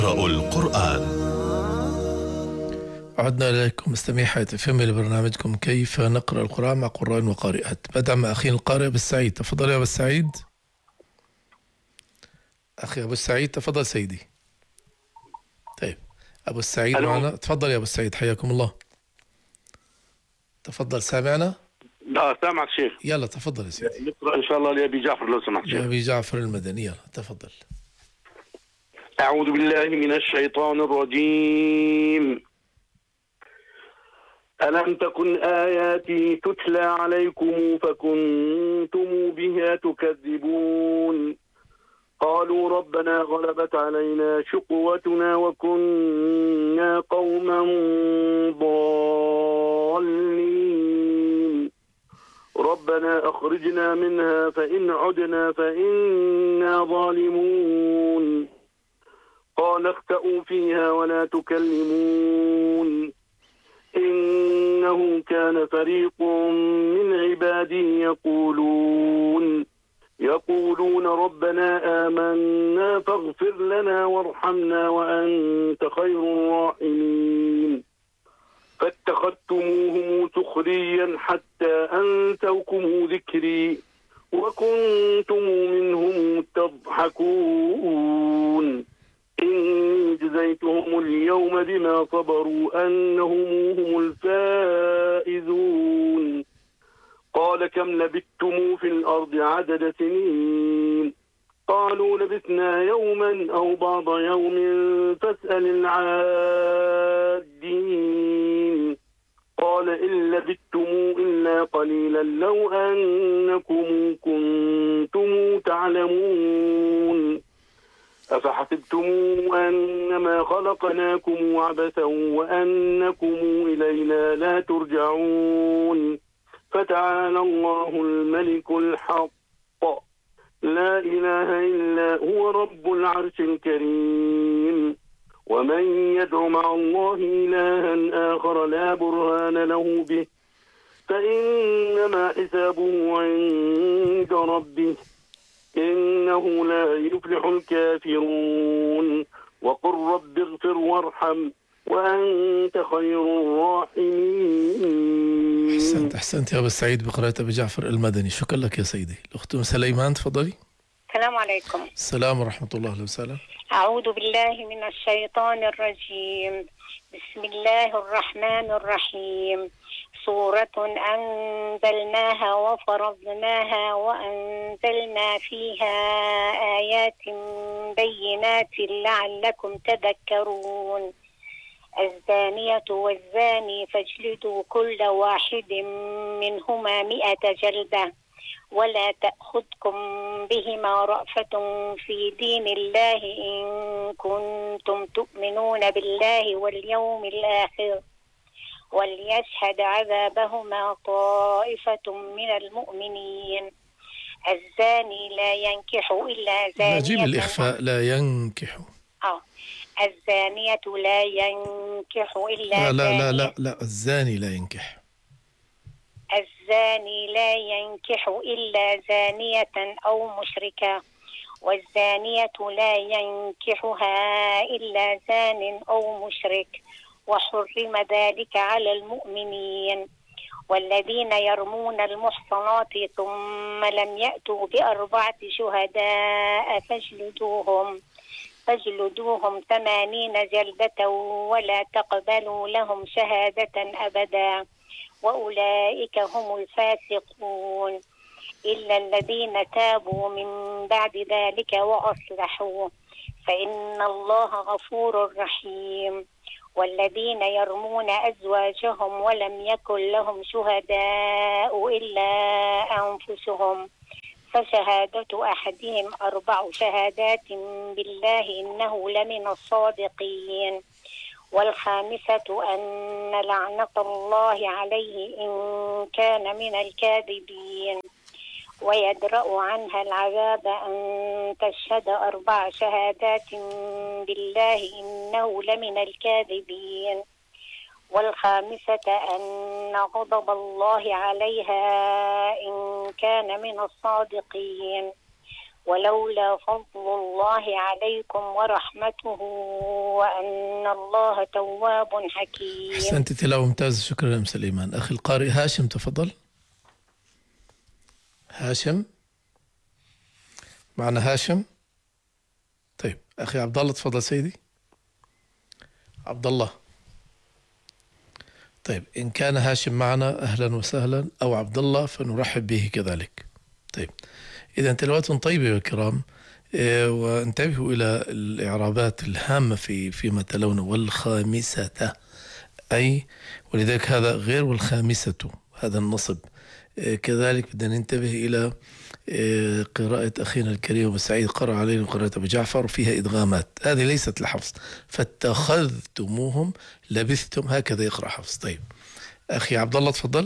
اقرأوا القرآن. عدنا إليكم مستمعي حياة FM لبرنامجكم كيف نقرأ القرآن مع قراء وقارئات. بدأ مع أخينا القارئ أبو السعيد. تفضل يا أبو السعيد. أخي أبو السعيد تفضل سيدي. طيب أبو السعيد معنا. تفضل يا أبو السعيد حياكم الله. تفضل سامعنا؟ لا سامعك شيخ. يلا تفضل يا سيدي. نقرأ إن شاء الله لأبي جعفر لو سمحت شيخ. أبي جعفر المدني يلا تفضل. أعوذ بالله من الشيطان الرجيم. ألم تكن آياتي تتلى عليكم فكنتم بها تكذبون قالوا ربنا غلبت علينا شقوتنا وكنا قوما ضالين ربنا أخرجنا منها فإن عدنا فإنا ظالمون قال اخسئوا فيها ولا تكلمون إنه كان فريق من عبادي يقولون ربنا آمنا فاغفر لنا وارحمنا وأنت خير الراحمين فاتخذتموهم سخريا حتى أنسوكم ذكري وكنتم منهم تضحكون إني جزيتهم اليوم بما صبروا أنهم هم الفائزون قال كم لبثتم في الأرض عدد سنين قالوا لبثنا يوما أو بعض يوم فاسأل العادين قال إن لبثتم إلا قليلا لو أنكم كنتم تعلمون أفحسبتم أنما خلقناكم عبثا وأنكم إلينا لا ترجعون فتعالى الله الملك الحق لا إله إلا هو رب العرش الكريم ومن يدع مع الله إلها آخر لا برهان له به فإنما حسابه عند ربه إنه لا يفلح الكافرون وقل رب اغفر وارحم وأنت خير الراحمين. أحسنت يا أبو السعيد بقراءة أبي جعفر المدني. شكرا لك يا سيدي. الأخت سليمان تفضلي. السلام عليكم. السلام ورحمة الله وسهلا. أعوذ بالله من الشيطان الرجيم. بسم الله الرحمن الرحيم. سورة أنزلناها وفرضناها وأنزلنا فيها آيات بينات لعلكم تذكرون الزانية والزاني فاجلدوا كل واحد منهما 100 جلدة ولا تأخذكم بهما رأفة في دين الله إن كنتم تؤمنون بالله واليوم الآخر وليشهد عذابهما طائفة من المؤمنين الزاني لا ينكح إلا زانية. نجيب الإخفاء لا ينكح. الزانية لا ينكح إلا لا الزاني لا ينكح. الزاني لا ينكح إلا زانية أو مشركة والزانية لا ينكحها إلا زان أو مشرك وحرم ذلك على المؤمنين والذين يرمون المحصنات ثم لم يأتوا ب4 شهداء فاجلدوهم 80 جلدة ولا تقبلوا لهم شهادة أبدا وأولئك هم الفاسقون إلا الذين تابوا من بعد ذلك وأصلحوا فإن الله غفور رحيم والذين يرمون أزواجهم ولم يكن لهم شهداء إلا أنفسهم فشهادة أحدهم 4 شهادات بالله إنه لمن الصادقين والخامسة أن لعنة الله عليه إن كان من الكاذبين ويدرأ عنها العذاب أن تشهد 4 شهادات بالله إنه لمن الكاذبين والخامسة أن غضب الله عليها إن كان من الصادقين ولولا فضل الله عليكم ورحمته وأن الله تواب حكيم. أحسنت، تلاوة ممتازة، شكرا يا أم سليمان. أخي القارئ هاشم تفضل. هاشم معنا؟ هاشم. طيب أخي عبد الله تفضل سيدي. عبد الله. طيب إن كان هاشم معنا أهلا وسهلا، أو عبد الله فنرحب به كذلك. طيب إذا تلاوات طيبة يا الكرام، وانتبهوا إلى الإعرابات الهامة فيما تلونه. والخامسة أي، ولذلك هذا غير والخامسة هذا النصب. كذلك بدنا ننتبه إلى قراءة أخينا الكريم أبو سعيد، قرأ علينا قراءة أبو جعفر فيها إدغامات، هذه ليست لحفظ. فاتخذتموهم لبثتم، هكذا يقرأ حفص. طيب أخي عبد الله تفضل.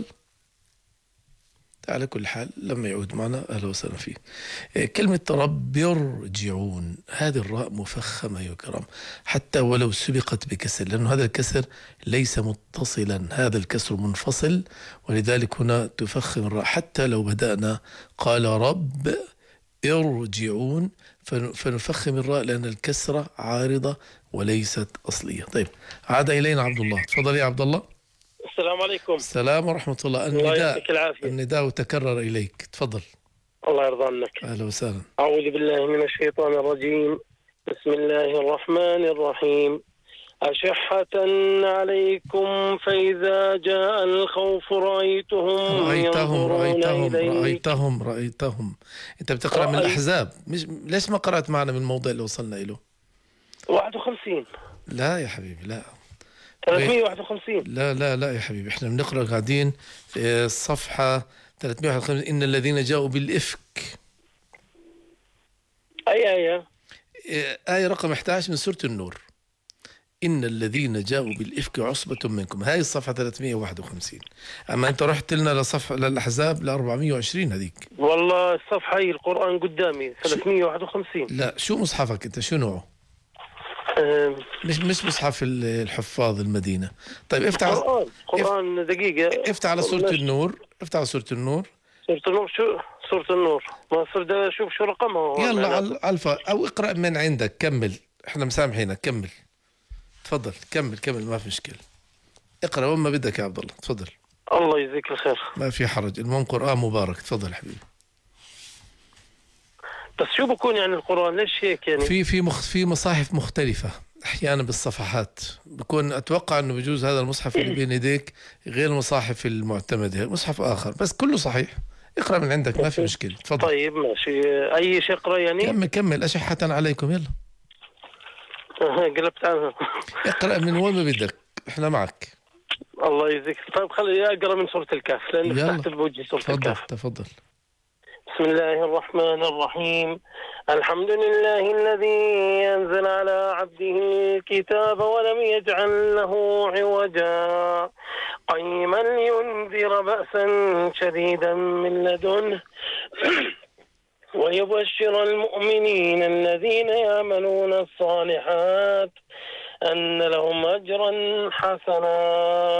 على كل حال لما يعود معنا أهلا وسهلا فيه. كلمة رب يرجعون، هذه الراء مفخمة يا كرام، حتى ولو سبقت بكسر، لأن هذا الكسر ليس متصلا، هذا الكسر منفصل، ولذلك هنا تفخم الراء. حتى لو بدأنا قال رب ارجعون فنفخم الراء، لأن الكسرة عارضة وليست أصلية. طيب عاد إلينا عبد الله، تفضل يا عبد الله. السلام عليكم. السلام ورحمة الله. الله يعطيك العافية. النداء تكرر إليك، تفضل. الله يرضى عنك. أهلا وسهلا. أعوذ بالله من الشيطان الرجيم. بسم الله الرحمن الرحيم. أشحة عليكم فإذا جاء الخوف رأيتهم رأيتهم. أنت بتقرأ من الأحزاب، ليش ما قرأت معنا من الموضع اللي وصلنا إله؟ 51. لا يا حبيبي لا. 351. لا يا حبيبي، احنا بنقرأ قاعدين في الصفحة 351. إن الذين جاءوا بالإفك. أي آية؟ آية رقم 11 من سورة النور. إن الذين جاءوا بالإفك عصبة منكم، هاي الصفحة 351. أما أنت رحت لنا لصفحة للأحزاب ل 420 هذيك. والله الصفحة هي القرآن قدامي 351. لا شو مصحفك أنت، شو نوعه؟ مش مصحف الحفاظ المدينة. طيب افتح قرآن دقيقة، افتح على سورة النور، افتح على سورة النور. سورة النور، شو سورة النور؟ ما صرت أشوف شو رقمها. يلا على أو اقرأ من عندك، كمل، احنا مسامحينك، كمل تفضل، كمل ما في مشكلة، اقرأ وما بدك يا عبد الله، تفضل. الله يجزيك الخير. ما في حرج، المهم قرآن مبارك، تفضل حبيبي. بس شو بكون يعني القرآن ليش هيك يعني؟ في مصاحف مختلفة أحيانا بالصفحات، بكون أتوقع أنه بجوز هذا المصحف اللي بين يديك غير المصاحف المعتمدة، مصحف آخر، بس كله صحيح، اقرأ من عندك ما في مشكلة، تفضل. طيب ماشي، أي شيء اقرأ يعني؟ كمل أشحة عليكم، يلا. قلبت عنها. اقرأ من وين ما بدك، احنا معك. الله يجزيك. طيب خلي أقرأ من سورة الكهف لأن فتحت بوجهي سورة الكهف. تفضل. بسم الله الرحمن الرحيم. الحمد لله الذي أنزل على عبده الكتاب ولم يجعل له عوجا قيما لينذر بأسا شديدا من لدنه ويبشر المؤمنين الذين يعملون الصالحات أن لهم أجرا حسنا.